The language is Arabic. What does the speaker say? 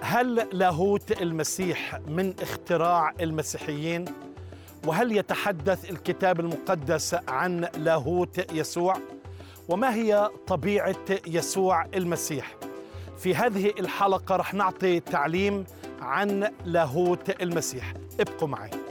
هل لاهوت المسيح من اختراع المسيحيين؟ وهل يتحدث الكتاب المقدس عن لاهوت يسوع؟ وما هي طبيعة يسوع المسيح؟ في هذه الحلقة رح نعطي تعليم عن لاهوت المسيح. ابقوا معي.